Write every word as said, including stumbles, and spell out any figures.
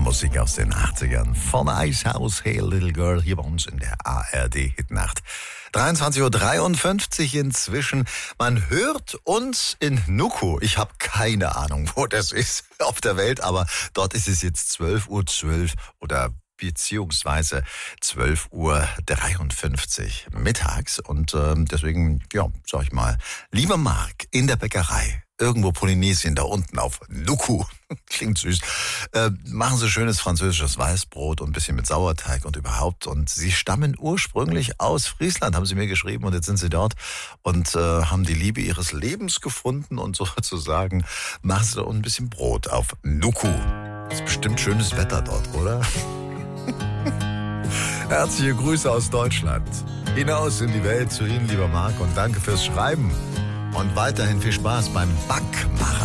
Musik aus den achtzigern. Von Icehouse, Hey Little Girl, hier bei uns in der A R D-Hitnacht. dreiundzwanzig Uhr dreiundfünfzig inzwischen. Man hört uns in Nuku. Ich habe keine Ahnung, wo das ist auf der Welt, aber dort ist es jetzt zwölf Uhr zwölf oder beziehungsweise zwölf Uhr dreiundfünfzig mittags. Und ähm, deswegen, ja, sag ich mal, lieber Marc, in der Bäckerei, irgendwo Polynesien, da unten auf Nuku, klingt süß, äh, machen Sie schönes französisches Weißbrot und ein bisschen mit Sauerteig und überhaupt. Und Sie stammen ursprünglich aus Friesland, haben Sie mir geschrieben, und jetzt sind Sie dort und äh, haben die Liebe Ihres Lebens gefunden und sozusagen machen Sie da unten ein bisschen Brot auf Nuku. Ist bestimmt schönes Wetter dort, oder? Herzliche Grüße aus Deutschland. Hinaus in die Welt zu Ihnen, lieber Marc, und danke fürs Schreiben. Und weiterhin viel Spaß beim Backmacher.